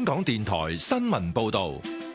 港電台新聞報道。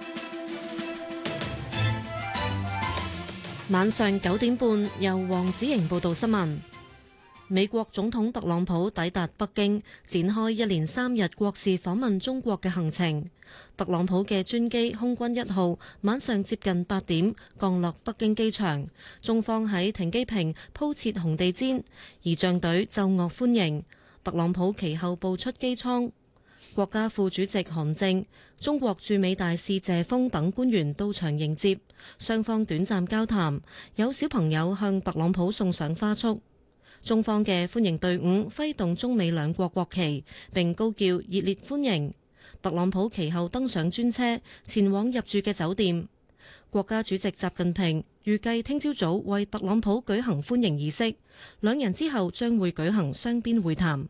晚上9點半，由黃子瑩報道新聞。美國總統特朗普抵達北京，展開一連3日國事訪問中國嘅行程。特朗普嘅專機空軍1號晚上接近8點降落北京機場，中方喺停機坪鋪設紅地毯，儀仗隊奏樂歡迎。特朗普其後步出機艙。國家副主席韓正、中國駐美大使謝鋒等官員到場迎接，雙方短暫交談，有小朋友向特朗普送上花束。中方嘅歡迎隊伍揮動中美兩國國旗，並高叫熱烈歡迎。特朗普其後登上專車，前往入住嘅酒店。國家主席習近平預計聽朝早為特朗普舉行歡迎儀式，兩人之後將會舉行雙邊會談。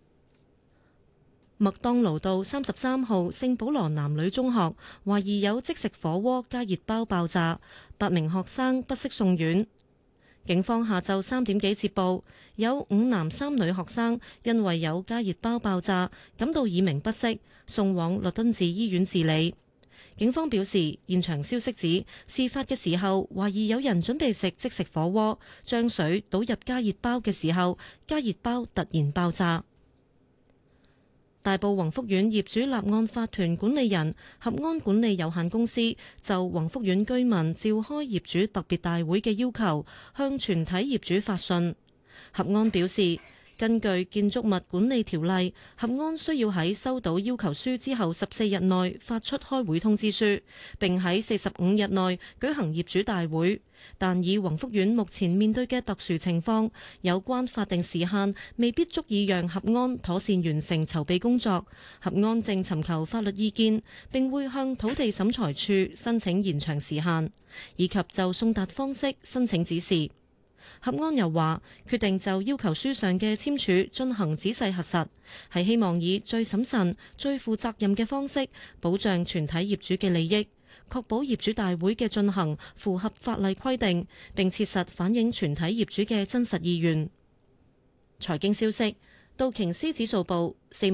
麥當勞道33號聖保羅男女中學懷疑有即食火鍋加熱包爆炸，8名學生不適送院。警方下晝3點幾接報，有5男3女學生因為有加熱包爆炸，感到耳鳴不適，送往律敦治醫院治理。警方表示，現場消息指，事發嘅時候懷疑有人準備食即食火鍋，將水倒入加熱包嘅時候，加熱包突然爆炸。大埔宏福苑業主立案法團管理人合安管理有限公司就宏福苑居民召開業主特別大會嘅要求，向全體業主發信。合安表示，根據建築物管理條例，合安需要喺收到要求書之後14日內發出開會通知書，並喺45日內舉行業主大會。但以宏福苑目前面對嘅特殊情況，有關法定時限未必足以讓合安妥善完成籌備工作。合安正尋求法律意見，並會向土地審裁處申請延長時限，以及就送達方式申請指示。合安又話，決定就要求書上嘅簽署進行仔細核實，係希望以最審慎、最負責任嘅方式保障全體業主嘅利益，確保業主大會嘅進行符合法例規定，並切實反映全體業主嘅真實意願。財經消息，道瓊斯指數報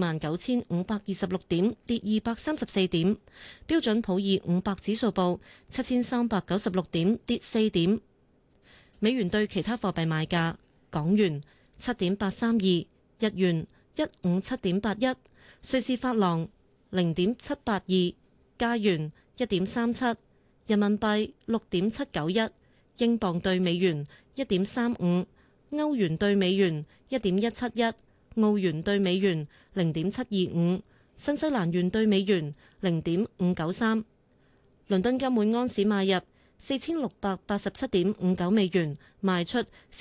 49,526點，跌234點；標準普爾500指數報7,396點，跌4點。美元對其他貨幣賣價：港元7.832，日元157.81，瑞士法郎0.782，加元1.37，人民幣6.791，英鎊對美元1.35，歐元對美元1.171，澳元對美元0.725，新西蘭元對美元0.593。倫敦金每安士買入4687.59美元，賣出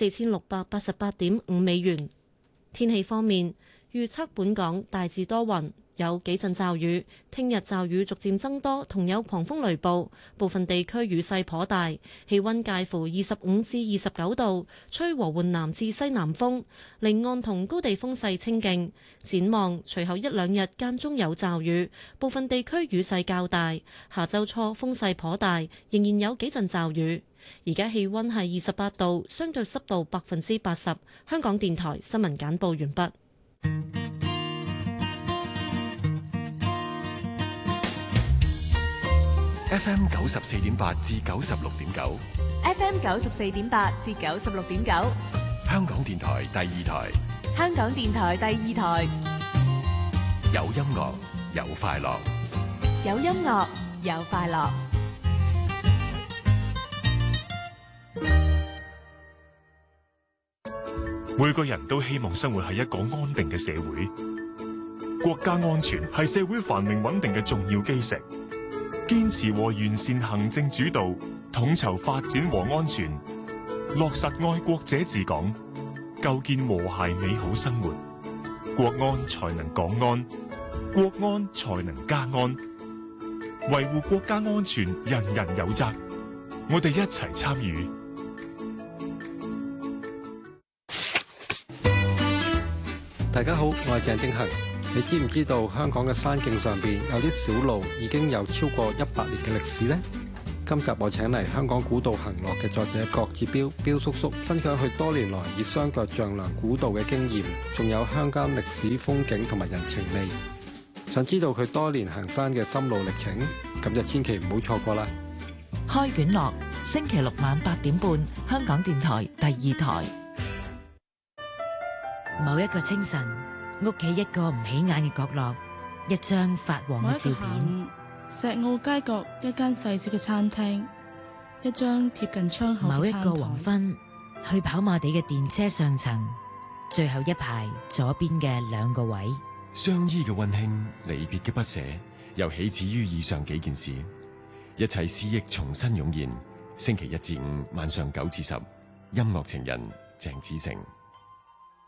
4688.5美元。天氣方面，預測本港大致多雲，有幾陣驟雨。聽日驟雨逐漸增多，同有狂風雷暴，部分地區雨勢頗大。氣溫介乎25至29度，吹和緩南至西南風。離岸同高地風勢清勁。展望隨後1、2日間中有驟雨，部分地區雨勢較大。下週初風勢頗大，仍然有幾陣驟雨。而家氣溫係28度，相對濕度80%。香港電台新聞簡報完畢。 FM 94.8至96.9 ，FM 94.8至96.9， 香港電台第2台， 香港電台第2台， 有音樂有快樂， 有音樂有快樂。 每個人都希望生活喺一個安定嘅社會，國家安全係社會繁榮穩定嘅重要基石。堅持和完善行政主導，統籌發展和安全，落實愛國者治港，構建和諧美好生活，國安才能港安，國安才能家安。維護國家安全，人人有責，我哋一齊參與。 大家好，我係鄭正恒。你知唔知道香港嘅山徑上邊有啲小路已經有超過100年嘅歷史呢？今集我請嚟香港古道行樂嘅作者郭志標叔叔，分享佢多年來以雙腳丈量古道嘅經驗，仲有鄉間歷史風景同埋人情味。 想知道佢多年行山嘅心路歷程，咁就千祈唔好錯過啦。 開卷樂，星期六晚8點半，香港電台第2台。 某一個清晨，屋企一個唔起眼嘅角落，一張發黃嘅照片。 石澳街角一間細小嘅餐廳，一張貼近窗口嘅餐台。 某一個黃昏，去跑馬地嘅電車上層，最後一排左邊嘅2個位。 相依嘅溫馨，離別嘅不捨，又起始於以上幾件事。一切思憶重新湧現。星期1至5晚上9至10，音樂情人鄭子誠。